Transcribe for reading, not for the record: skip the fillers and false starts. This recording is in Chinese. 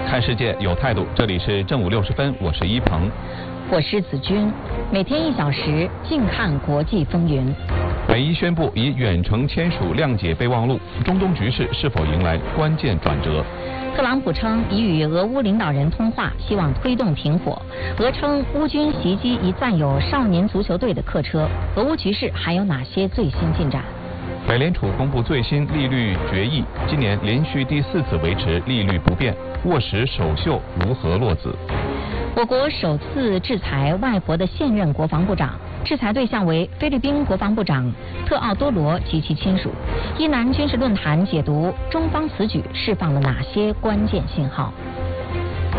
看世界有态度，这里是正午60分，我是一鹏， 我是子君，每天1小时，静看国际风云。 美伊宣布以远程签署谅解备忘录，中东局势是否迎来关键转折？ 特朗普称已与俄乌领导人通话，希望推动停火。俄称乌军袭击一载有少年足球队的客车。俄乌局势还有哪些最新进展？ 美联储公布最新利率决议，今年连续第4次维持利率不变，沃什首秀如何落子？ 我国首次制裁外国的现任国防部长，制裁对象为菲律宾国防部长特奥多罗及其亲属。伊南军事论坛解读中方此举释放了哪些关键信号？